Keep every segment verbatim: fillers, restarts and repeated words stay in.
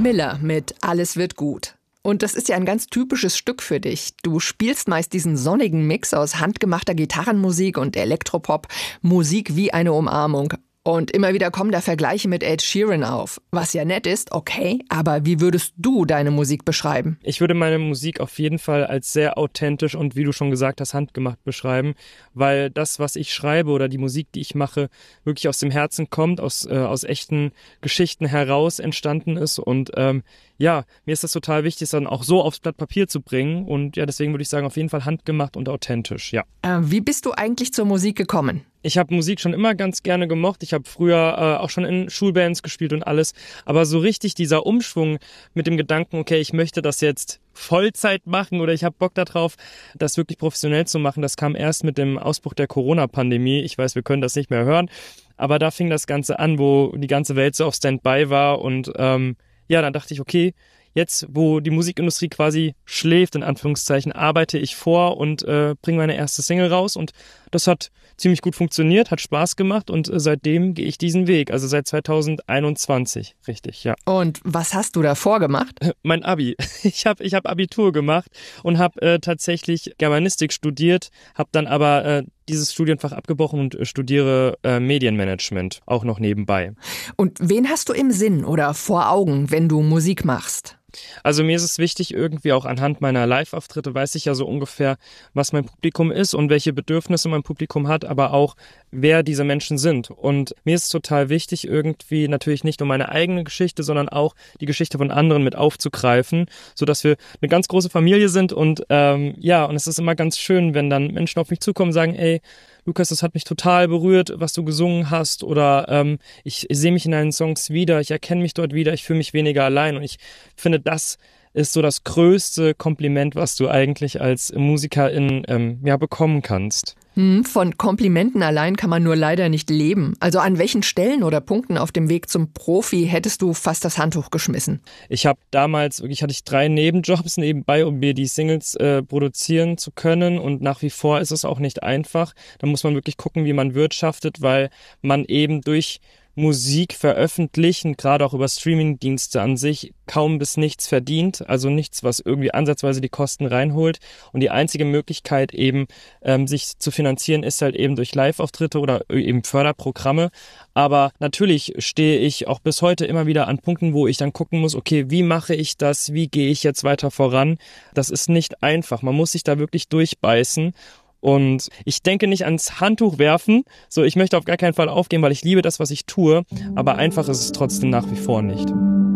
Miller mit Alles wird gut. Und das ist ja ein ganz typisches Stück für dich. Du spielst meist diesen sonnigen Mix aus handgemachter Gitarrenmusik und Elektropop, Musik wie eine Umarmung. Und immer wieder kommen da Vergleiche mit Ed Sheeran auf. Was ja nett ist, okay, aber wie würdest du deine Musik beschreiben? Ich würde meine Musik auf jeden Fall als sehr authentisch und, wie du schon gesagt hast, handgemacht beschreiben, weil das, was ich schreibe oder die Musik, die ich mache, wirklich aus dem Herzen kommt, aus, äh, aus echten Geschichten heraus entstanden ist. Und ähm, ja, mir ist das total wichtig, es dann auch so aufs Blatt Papier zu bringen. Und ja, deswegen würde ich sagen, auf jeden Fall handgemacht und authentisch, ja. Äh, wie bist du eigentlich zur Musik gekommen? Ich habe Musik schon immer ganz gerne gemocht. Ich habe früher äh, auch schon in Schulbands gespielt und alles. Aber so richtig dieser Umschwung mit dem Gedanken, okay, ich möchte das jetzt Vollzeit machen oder ich habe Bock darauf, das wirklich professionell zu machen, das kam erst mit dem Ausbruch der Corona-Pandemie. Ich weiß, wir können das nicht mehr hören. Aber da fing das Ganze an, wo die ganze Welt so auf Standby war. Und ähm, ja, dann dachte ich, okay, jetzt, wo die Musikindustrie quasi schläft, in Anführungszeichen, arbeite ich vor und äh, bringe meine erste Single raus. Und das hat ziemlich gut funktioniert, hat Spaß gemacht und äh, seitdem gehe ich diesen Weg. Also seit zwanzig einundzwanzig, richtig, ja. Und was hast du davor gemacht? Mein Abi. Ich habe ich hab Abitur gemacht und habe äh, tatsächlich Germanistik studiert, habe dann aber äh, dieses Studienfach abgebrochen und äh, studiere äh, Medienmanagement, auch noch nebenbei. Und wen hast du im Sinn oder vor Augen, wenn du Musik machst? Also mir ist es wichtig, irgendwie auch anhand meiner Live-Auftritte weiß ich ja so ungefähr, was mein Publikum ist und welche Bedürfnisse mein Publikum hat, aber auch, wer diese Menschen sind. Und mir ist es total wichtig, irgendwie natürlich nicht nur meine eigene Geschichte, sondern auch die Geschichte von anderen mit aufzugreifen, sodass wir eine ganz große Familie sind. Und ähm, ja, und es ist immer ganz schön, wenn dann Menschen auf mich zukommen und sagen, ey, Lukas, das hat mich total berührt, was du gesungen hast, oder ähm, ich, ich sehe mich in deinen Songs wieder, ich erkenne mich dort wieder, ich fühle mich weniger allein. Und ich finde, das ist so das größte Kompliment, was du eigentlich als Musikerin ähm, ja, bekommen kannst. Hm, von Komplimenten allein kann man nur leider nicht leben. Also an welchen Stellen oder Punkten auf dem Weg zum Profi hättest du fast das Handtuch geschmissen? Ich habe damals, wirklich hatte ich drei Nebenjobs nebenbei, um mir die Singles äh, produzieren zu können, und nach wie vor ist es auch nicht einfach. Da muss man wirklich gucken, wie man wirtschaftet, weil man eben durch Musik veröffentlichen, gerade auch über Streamingdienste an sich, kaum bis nichts verdient, also nichts, was irgendwie ansatzweise die Kosten reinholt. Und die einzige Möglichkeit eben, ähm, sich zu finanzieren, ist halt eben durch Live-Auftritte oder eben Förderprogramme. Aber natürlich stehe ich auch bis heute immer wieder an Punkten, wo ich dann gucken muss, okay, wie mache ich das, wie gehe ich jetzt weiter voran? Das ist nicht einfach, man muss sich da wirklich durchbeißen. Und ich denke nicht ans Handtuch werfen, so, ich möchte auf gar keinen Fall aufgeben, weil ich liebe das, was ich tue, aber einfach ist es trotzdem nach wie vor nicht.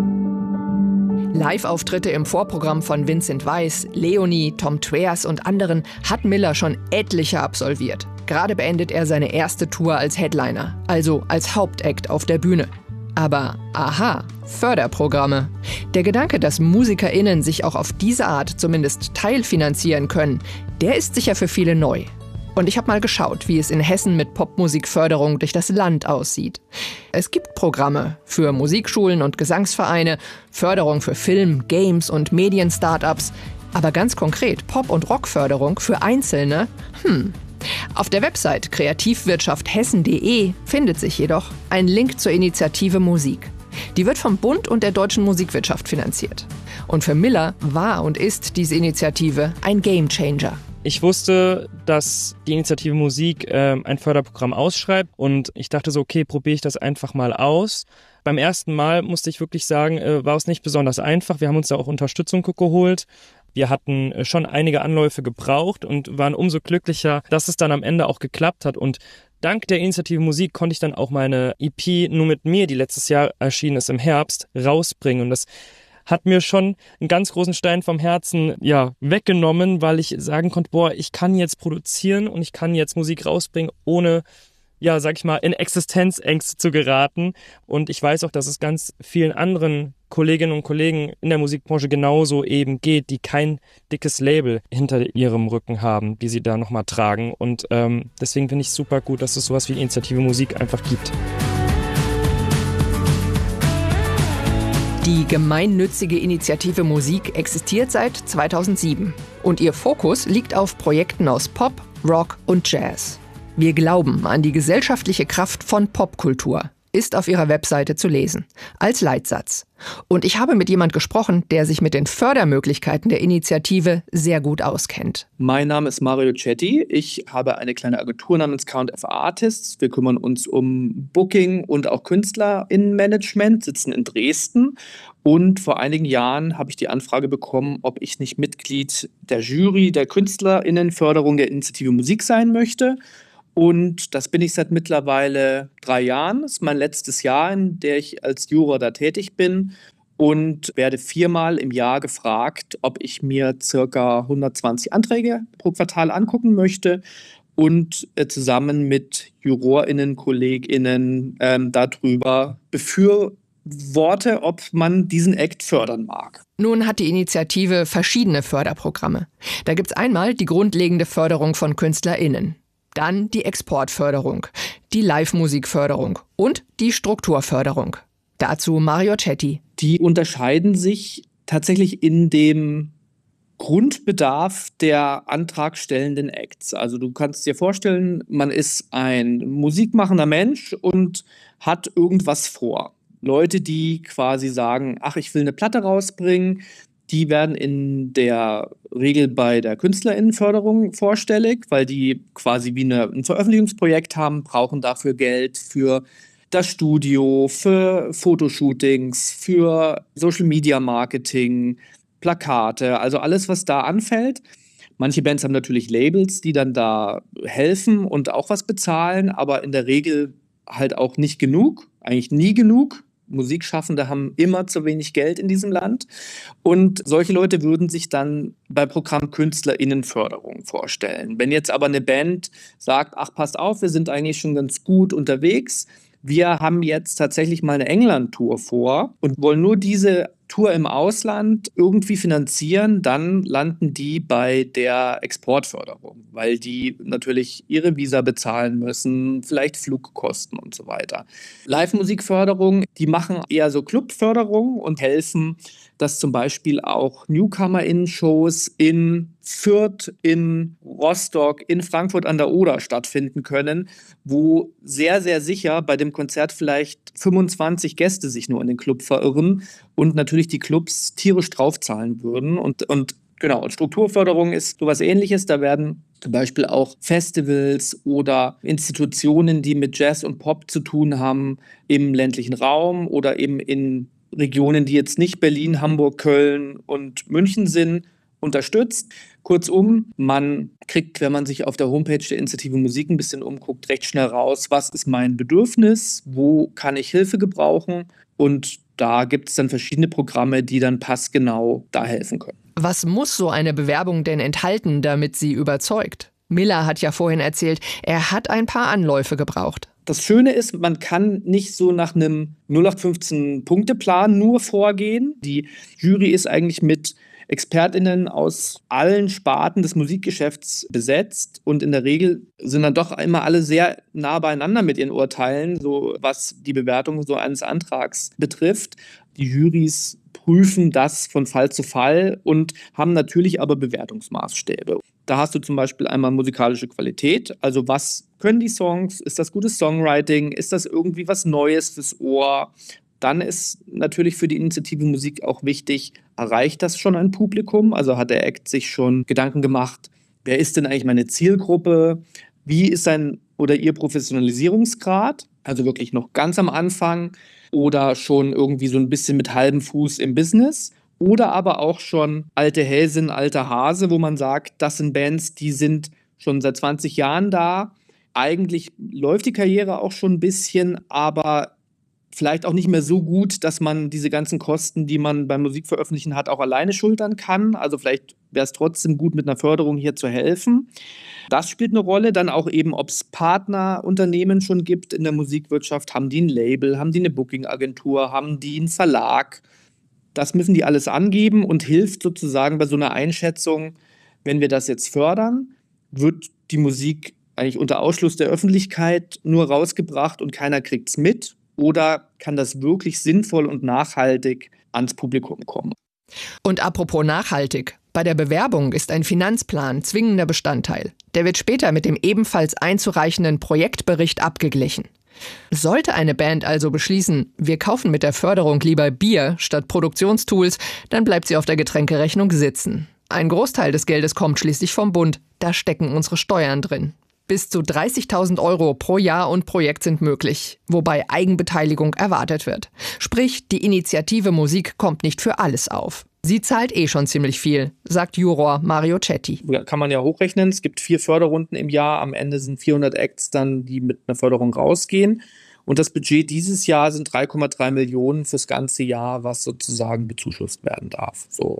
Live-Auftritte im Vorprogramm von Vincent Weiss, Leonie, Tom Tveers und anderen hat Miller schon etliche absolviert. Gerade beendet er seine erste Tour als Headliner, also als Hauptact auf der Bühne. Aber aha, Förderprogramme. Der Gedanke, dass MusikerInnen sich auch auf diese Art zumindest teilfinanzieren können, der ist sicher für viele neu. Und ich habe mal geschaut, wie es in Hessen mit Popmusikförderung durch das Land aussieht. Es gibt Programme für Musikschulen und Gesangsvereine, Förderung für Film, Games und Medien-Startups. Aber ganz konkret Pop- und Rockförderung für Einzelne? Hm. Auf der Website kreativwirtschaft-hessen punkt de findet sich jedoch ein Link zur Initiative Musik. Die wird vom Bund und der Deutschen Musikwirtschaft finanziert. Und für Miller war und ist diese Initiative ein Gamechanger. Ich wusste, dass die Initiative Musik äh, ein Förderprogramm ausschreibt, und ich dachte so, okay, probiere ich das einfach mal aus. Beim ersten Mal, musste ich wirklich sagen, äh, war es nicht besonders einfach. Wir haben uns da auch Unterstützung geholt. Wir hatten schon einige Anläufe gebraucht und waren umso glücklicher, dass es dann am Ende auch geklappt hat. Und dank der Initiative Musik konnte ich dann auch meine E P Nur mit mir, die letztes Jahr erschienen ist im Herbst, rausbringen. Und das hat mir schon einen ganz großen Stein vom Herzen ja weggenommen, weil ich sagen konnte, boah, ich kann jetzt produzieren und ich kann jetzt Musik rausbringen, ohne, ja, sag ich mal, in Existenzängste zu geraten. Und ich weiß auch, dass es ganz vielen anderen Kolleginnen und Kollegen in der Musikbranche genauso eben geht, die kein dickes Label hinter ihrem Rücken haben, die sie da nochmal tragen. Und ähm, deswegen finde ich es super gut, dass es sowas wie Initiative Musik einfach gibt. Die gemeinnützige Initiative Musik existiert seit zweitausendsieben und ihr Fokus liegt auf Projekten aus Pop, Rock und Jazz. Wir glauben an die gesellschaftliche Kraft von Popkultur. ist auf ihrer Webseite zu lesen, als Leitsatz. Und ich habe mit jemand gesprochen, der sich mit den Fördermöglichkeiten der Initiative sehr gut auskennt. Mein Name ist Mario Cetti. Ich habe eine kleine Agentur namens K und F Artists. Wir kümmern uns um Booking und auch KünstlerInnenmanagement, sitzen in Dresden. Und vor einigen Jahren habe ich die Anfrage bekommen, ob ich nicht Mitglied der Jury der KünstlerInnenförderung der Initiative Musik sein möchte. Und das bin ich seit mittlerweile drei Jahren. Das ist mein letztes Jahr, in der ich als Juror da tätig bin und werde viermal im Jahr gefragt, ob ich mir circa hundertzwanzig Anträge pro Quartal angucken möchte und äh, zusammen mit JurorInnen, KollegInnen ähm, darüber befürworte, ob man diesen Act fördern mag. Nun hat die Initiative verschiedene Förderprogramme. Da gibt's einmal die grundlegende Förderung von KünstlerInnen. Dann die Exportförderung, die Live-Musikförderung und die Strukturförderung. Dazu Mario Cetti. Die unterscheiden sich tatsächlich in dem Grundbedarf der antragstellenden Acts. Also du kannst dir vorstellen, man ist ein musikmachender Mensch und hat irgendwas vor. Leute, die quasi sagen, ach, ich will eine Platte rausbringen, die werden in der Regel bei der KünstlerInnenförderung vorstellig, weil die quasi wie eine, ein Veröffentlichungsprojekt haben, brauchen dafür Geld für das Studio, für Fotoshootings, für Social-Media-Marketing, Plakate, also alles, was da anfällt. Manche Bands haben natürlich Labels, die dann da helfen und auch was bezahlen, aber in der Regel halt auch nicht genug, eigentlich nie genug. Musikschaffende haben immer zu wenig Geld in diesem Land. Und solche Leute würden sich dann bei Programm KünstlerInnenförderung vorstellen. Wenn jetzt aber eine Band sagt, ach, passt auf, wir sind eigentlich schon ganz gut unterwegs, wir haben jetzt tatsächlich mal eine England-Tour vor und wollen nur diese Tour im Ausland irgendwie finanzieren, dann landen die bei der Exportförderung, weil die natürlich ihre Visa bezahlen müssen, vielleicht Flugkosten und so weiter. Live-Musikförderung, die machen eher so Clubförderung und helfen, dass zum Beispiel auch NewcomerInnen-Shows in Fürth, in Rostock, in Frankfurt an der Oder stattfinden können, wo sehr, sehr sicher bei dem Konzert vielleicht fünfundzwanzig Gäste sich nur in den Club verirren und natürlich die Clubs tierisch draufzahlen würden. Und, und genau, und Strukturförderung ist sowas Ähnliches. Da werden zum Beispiel auch Festivals oder Institutionen, die mit Jazz und Pop zu tun haben, im ländlichen Raum oder eben in Regionen, die jetzt nicht Berlin, Hamburg, Köln und München sind, unterstützt. Kurzum, man kriegt, wenn man sich auf der Homepage der Initiative Musik ein bisschen umguckt, recht schnell raus, was ist mein Bedürfnis, wo kann ich Hilfe gebrauchen, und da gibt es dann verschiedene Programme, die dann passgenau da helfen können. Was muss so eine Bewerbung denn enthalten, damit sie überzeugt? Miller hat ja vorhin erzählt, er hat ein paar Anläufe gebraucht. Das Schöne ist, man kann nicht so nach einem null acht fünfzehn Punkte-Plan nur vorgehen. Die Jury ist eigentlich mit ExpertInnen aus allen Sparten des Musikgeschäfts besetzt und in der Regel sind dann doch immer alle sehr nah beieinander mit ihren Urteilen, so was die Bewertung so eines Antrags betrifft. Die Jurys prüfen das von Fall zu Fall und haben natürlich aber Bewertungsmaßstäbe. Da hast du zum Beispiel einmal musikalische Qualität, also was können die Songs, ist das gutes Songwriting, ist das irgendwie was Neues fürs Ohr? Dann ist natürlich für die Initiative Musik auch wichtig, erreicht das schon ein Publikum? Also hat der Act sich schon Gedanken gemacht, wer ist denn eigentlich meine Zielgruppe? Wie ist sein oder ihr Professionalisierungsgrad? Also wirklich noch ganz am Anfang oder schon irgendwie so ein bisschen mit halbem Fuß im Business? Oder aber auch schon alte Häsin, alter Hase, wo man sagt, das sind Bands, die sind schon seit zwanzig Jahren da. Eigentlich läuft die Karriere auch schon ein bisschen, aber vielleicht auch nicht mehr so gut, dass man diese ganzen Kosten, die man beim Musikveröffentlichen hat, auch alleine schultern kann. Also vielleicht wäre es trotzdem gut, mit einer Förderung hier zu helfen. Das spielt eine Rolle. Dann auch eben, ob es Partnerunternehmen schon gibt in der Musikwirtschaft. Haben die ein Label? Haben die eine Booking-Agentur? Haben die einen Verlag? Das müssen die alles angeben und hilft sozusagen bei so einer Einschätzung, wenn wir das jetzt fördern, wird die Musik eigentlich unter Ausschluss der Öffentlichkeit nur rausgebracht und keiner kriegt es mit? Oder kann das wirklich sinnvoll und nachhaltig ans Publikum kommen? Und apropos nachhaltig, bei der Bewerbung ist ein Finanzplan zwingender Bestandteil. Der wird später mit dem ebenfalls einzureichenden Projektbericht abgeglichen. Sollte eine Band also beschließen, wir kaufen mit der Förderung lieber Bier statt Produktionstools, dann bleibt sie auf der Getränkerechnung sitzen. Ein Großteil des Geldes kommt schließlich vom Bund, da stecken unsere Steuern drin. Bis zu dreißigtausend Euro pro Jahr und Projekt sind möglich, wobei Eigenbeteiligung erwartet wird. Sprich, die Initiative Musik kommt nicht für alles auf. Sie zahlt eh schon ziemlich viel, sagt Juror Mario Cetti. Kann man ja hochrechnen, es gibt vier Förderrunden im Jahr, am Ende sind vierhundert Acts dann, die mit einer Förderung rausgehen. Und das Budget dieses Jahr sind drei Komma drei Millionen fürs ganze Jahr, was sozusagen bezuschusst werden darf. So.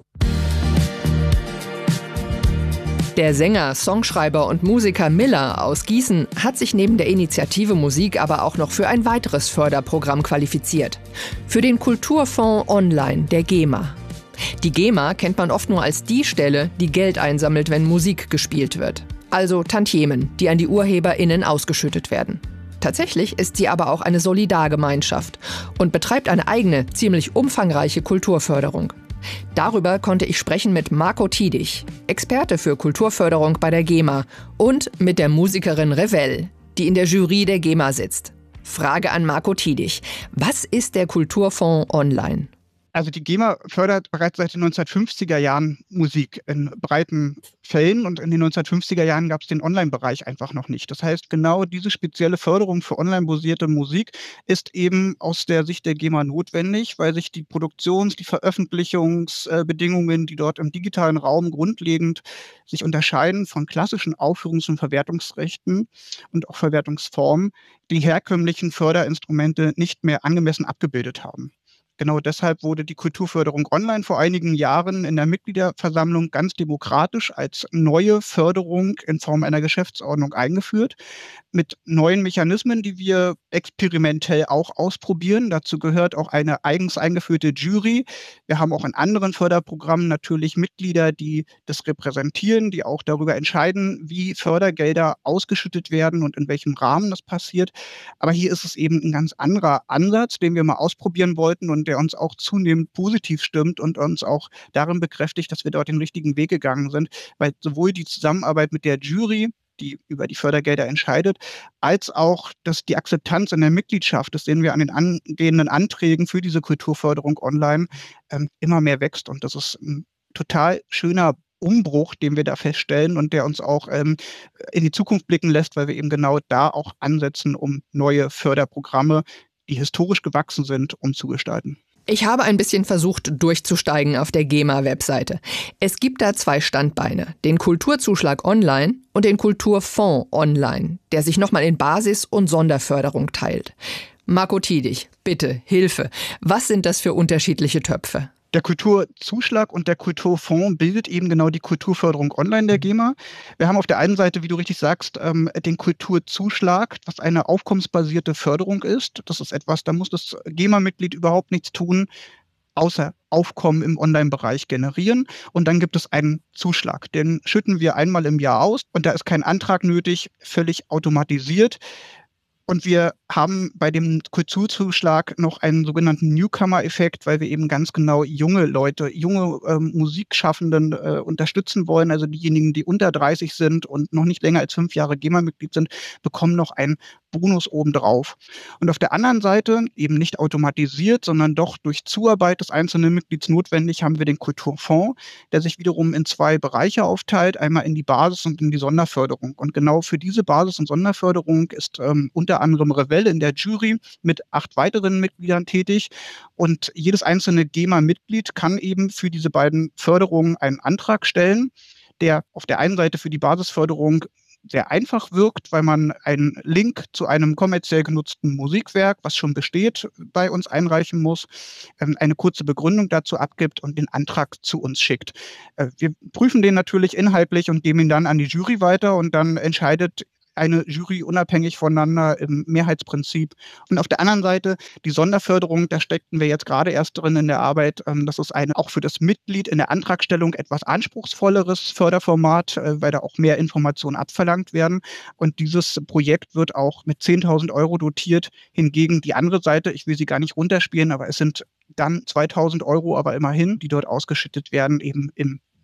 Der Sänger, Songschreiber und Musiker Miller aus Gießen hat sich neben der Initiative Musik aber auch noch für ein weiteres Förderprogramm qualifiziert. Für den Kulturfonds Online der GEMA. Die GEMA kennt man oft nur als die Stelle, die Geld einsammelt, wenn Musik gespielt wird. Also Tantiemen, die an die UrheberInnen ausgeschüttet werden. Tatsächlich ist sie aber auch eine Solidargemeinschaft und betreibt eine eigene, ziemlich umfangreiche Kulturförderung. Darüber konnte ich sprechen mit Marco Tiedich, Experte für Kulturförderung bei der GEMA, und mit der Musikerin Revell, die in der Jury der GEMA sitzt. Frage an Marco Tiedich: Was ist der Kulturfonds Online? Also die GEMA fördert bereits seit den neunzehnhundertfünfziger Jahren Musik in breiten Fällen, und in den neunzehnhundertfünfziger Jahren gab es den Online-Bereich einfach noch nicht. Das heißt, genau diese spezielle Förderung für online-basierte Musik ist eben aus der Sicht der GEMA notwendig, weil sich die Produktions-, die Veröffentlichungsbedingungen, die dort im digitalen Raum grundlegend sich unterscheiden von klassischen Aufführungs- und Verwertungsrechten und auch Verwertungsformen, die herkömmlichen Förderinstrumente nicht mehr angemessen abgebildet haben. Genau deshalb wurde die Kulturförderung online vor einigen Jahren in der Mitgliederversammlung ganz demokratisch als neue Förderung in Form einer Geschäftsordnung eingeführt, mit neuen Mechanismen, die wir experimentell auch ausprobieren. Dazu gehört auch eine eigens eingeführte Jury. Wir haben auch in anderen Förderprogrammen natürlich Mitglieder, die das repräsentieren, die auch darüber entscheiden, wie Fördergelder ausgeschüttet werden und in welchem Rahmen das passiert. Aber hier ist es eben ein ganz anderer Ansatz, den wir mal ausprobieren wollten und der uns auch zunehmend positiv stimmt und uns auch darin bekräftigt, dass wir dort den richtigen Weg gegangen sind, weil sowohl die Zusammenarbeit mit der Jury, die über die Fördergelder entscheidet, als auch dass die Akzeptanz in der Mitgliedschaft, das sehen wir an den angehenden Anträgen für diese Kulturförderung online, ähm, immer mehr wächst. Und das ist ein total schöner Umbruch, den wir da feststellen und der uns auch ähm, in die Zukunft blicken lässt, weil wir eben genau da auch ansetzen, um neue Förderprogramme, die historisch gewachsen sind, umzugestalten. Ich habe ein bisschen versucht, durchzusteigen auf der GEMA-Webseite. Es gibt da zwei Standbeine, den Kulturzuschlag online und den Kulturfonds online, der sich nochmal in Basis- und Sonderförderung teilt. Marco Tiedich, bitte, Hilfe. Was sind das für unterschiedliche Töpfe? Der Kulturzuschlag und der Kulturfonds bildet eben genau die Kulturförderung online der GEMA. Wir haben auf der einen Seite, wie du richtig sagst, den Kulturzuschlag, was eine aufkommensbasierte Förderung ist. Das ist etwas, da muss das GEMA-Mitglied überhaupt nichts tun, außer Aufkommen im Online-Bereich generieren. Und dann gibt es einen Zuschlag. Den schütten wir einmal im Jahr aus und da ist kein Antrag nötig, völlig automatisiert. Und wir haben bei dem Kulturzuschlag noch einen sogenannten Newcomer-Effekt, weil wir eben ganz genau junge Leute, junge ähm, Musikschaffenden äh, unterstützen wollen. Also diejenigen, die unter dreißig sind und noch nicht länger als fünf Jahre GEMA-Mitglied sind, bekommen noch einen Bonus obendrauf. Und auf der anderen Seite, eben nicht automatisiert, sondern doch durch Zuarbeit des einzelnen Mitglieds notwendig, haben wir den Kulturfonds, der sich wiederum in zwei Bereiche aufteilt, einmal in die Basis- und in die Sonderförderung. Und genau für diese Basis- und Sonderförderung ist ähm, unter anderem Revell in der Jury mit acht weiteren Mitgliedern tätig. Und jedes einzelne GEMA-Mitglied kann eben für diese beiden Förderungen einen Antrag stellen, der auf der einen Seite für die Basisförderung sehr einfach wirkt, weil man einen Link zu einem kommerziell genutzten Musikwerk, was schon besteht, bei uns einreichen muss, eine kurze Begründung dazu abgibt und den Antrag zu uns schickt. Wir prüfen den natürlich inhaltlich und geben ihn dann an die Jury weiter und dann entscheidet eine Jury unabhängig voneinander im Mehrheitsprinzip. Und auf der anderen Seite die Sonderförderung, da steckten wir jetzt gerade erst drin in der Arbeit. Das ist eine auch für das Mitglied in der Antragstellung etwas anspruchsvolleres Förderformat, weil da auch mehr Informationen abverlangt werden. Und dieses Projekt wird auch mit zehntausend Euro dotiert. Hingegen die andere Seite, ich will sie gar nicht runterspielen, aber es sind dann zweitausend Euro, aber immerhin, die dort ausgeschüttet werden, eben im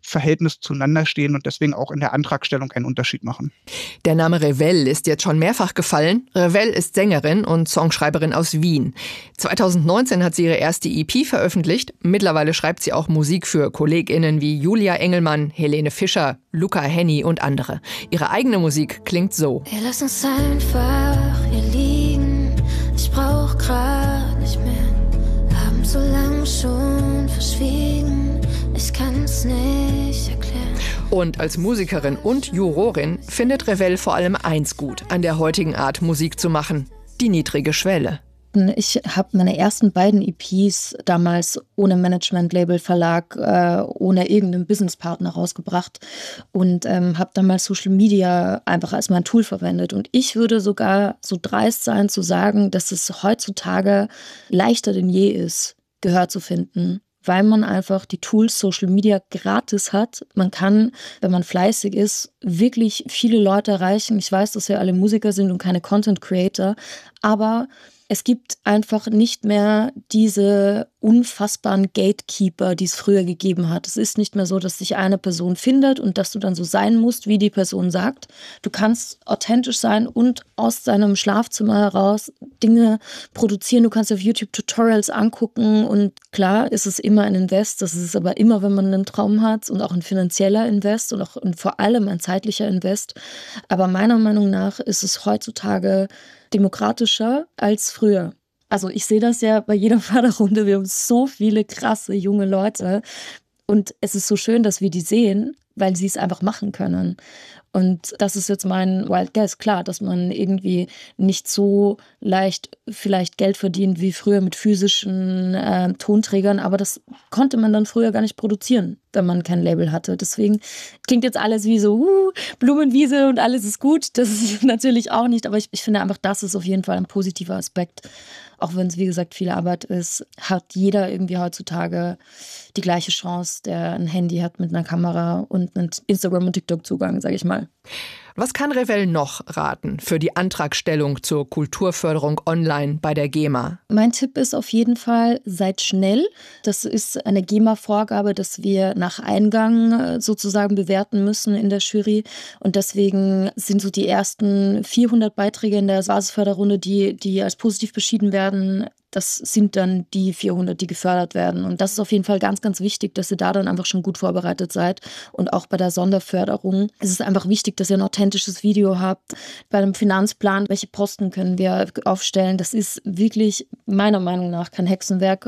Verhältnis zueinander stehen und deswegen auch in der Antragstellung einen Unterschied machen. Der Name Revell ist jetzt schon mehrfach gefallen. Revell ist Sängerin und Songschreiberin aus Wien. zweitausendneunzehn hat sie ihre erste E P veröffentlicht. Mittlerweile schreibt sie auch Musik für KollegInnen wie Julia Engelmann, Helene Fischer, Luca Henny und andere. Ihre eigene Musik klingt so. Wir lassen uns einfach hier liegen. Ich brauch grad nicht mehr. Haben so lange schon verschwiegen. Ich kann's nicht erklären. Und als Musikerin und Jurorin findet Revell vor allem eins gut an der heutigen Art, Musik zu machen: die niedrige Schwelle. Ich habe meine ersten beiden E Ps damals ohne Management, Label, Verlag, äh, ohne irgendeinen Businesspartner rausgebracht und ähm, habe damals Social Media einfach als mein Tool verwendet. Und ich würde sogar so dreist sein zu sagen, dass es heutzutage leichter denn je ist, Gehör zu finden, weil man einfach die Tools Social Media gratis hat. Man kann, wenn man fleißig ist, wirklich viele Leute erreichen. Ich weiß, dass wir alle Musiker sind und keine Content Creator, aber es gibt einfach nicht mehr diese unfassbaren Gatekeeper, die es früher gegeben hat. Es ist nicht mehr so, dass sich eine Person findet und dass du dann so sein musst, wie die Person sagt. Du kannst authentisch sein und aus deinem Schlafzimmer heraus Dinge produzieren. Du kannst auf YouTube Tutorials angucken und klar ist es immer ein Invest. Das ist es aber immer, wenn man einen Traum hat und auch ein finanzieller Invest und auch und vor allem ein zeitlicher Invest. Aber meiner Meinung nach ist es heutzutage demokratischer als früher. Also ich sehe das ja bei jeder Förderrunde, wir haben so viele krasse junge Leute und es ist so schön, dass wir die sehen, weil sie es einfach machen können. Und das ist jetzt mein Wild Guess. Klar, dass man irgendwie nicht so leicht vielleicht Geld verdient wie früher mit physischen äh, Tonträgern, aber das konnte man dann früher gar nicht produzieren, wenn man kein Label hatte. Deswegen klingt jetzt alles wie so uh, Blumenwiese und alles ist gut. Das ist natürlich auch nicht, aber ich, ich finde einfach, das ist auf jeden Fall ein positiver Aspekt. Auch wenn es, wie gesagt, viel Arbeit ist, hat jeder irgendwie heutzutage die gleiche Chance, der ein Handy hat mit einer Kamera und einen Instagram- und TikTok-Zugang, sage ich mal. Was kann Revell noch raten für die Antragstellung zur Kulturförderung online bei der GEMA? Mein Tipp ist auf jeden Fall, seid schnell. Das ist eine GEMA-Vorgabe, dass wir nach Eingang sozusagen bewerten müssen in der Jury. Und deswegen sind so die ersten vierhundert Beiträge in der Basisförderrunde, die, die als positiv beschieden werden, das sind dann die vierhundert, die gefördert werden. Und das ist auf jeden Fall ganz, ganz wichtig, dass ihr da dann einfach schon gut vorbereitet seid. Und auch bei der Sonderförderung ist es einfach wichtig, dass ihr ein authentisches Video habt. Bei einem Finanzplan, welche Posten können wir aufstellen? Das ist wirklich meiner Meinung nach kein Hexenwerk.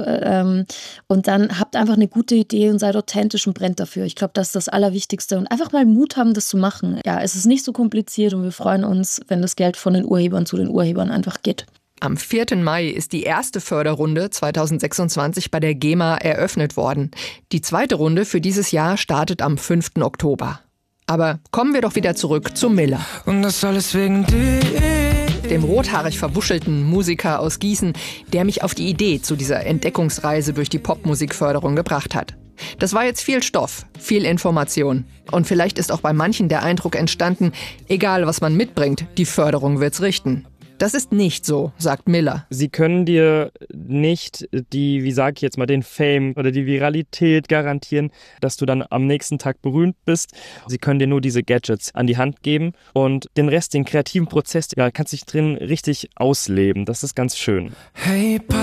Und dann habt einfach eine gute Idee und seid authentisch und brennt dafür. Ich glaube, das ist das Allerwichtigste. Und einfach mal Mut haben, das zu machen. Ja, es ist nicht so kompliziert und wir freuen uns, wenn das Geld von den Urhebern zu den Urhebern einfach geht. Am vierten Mai ist die erste Förderrunde zweitausendsechsundzwanzig bei der GEMA eröffnet worden. Die zweite Runde für dieses Jahr startet am fünften Oktober. Aber kommen wir doch wieder zurück zu Miller. Und das alles wegen dir. Dem rothaarig verwuschelten Musiker aus Gießen, der mich auf die Idee zu dieser Entdeckungsreise durch die Popmusikförderung gebracht hat. Das war jetzt viel Stoff, viel Information. Und vielleicht ist auch bei manchen der Eindruck entstanden, egal was man mitbringt, die Förderung wird's richten. Das ist nicht so, sagt Miller. Sie können dir nicht die, wie sage ich jetzt mal, den Fame oder die Viralität garantieren, dass du dann am nächsten Tag berühmt bist. Sie können dir nur diese Gadgets an die Hand geben und den Rest, den kreativen Prozess, ja, kannst dich drin richtig ausleben. Das ist ganz schön. Hey,